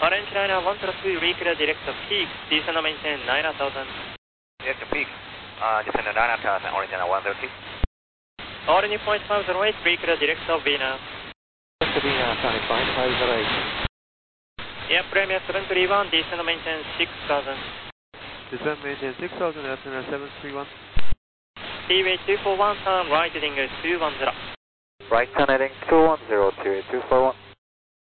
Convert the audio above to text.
Orange liner 102, reclear direct of peak, descend maintain 9000. Direct to peak, descend 9000, orange liner 102. Orange point 508, reclear direct of Venus. Venus, Sonic 508. Air Premier 731, descend maintain 6000. Descend maintain 6000, Air 731. Seaway 241, turn right heading 210. Right turn heading 210, 241.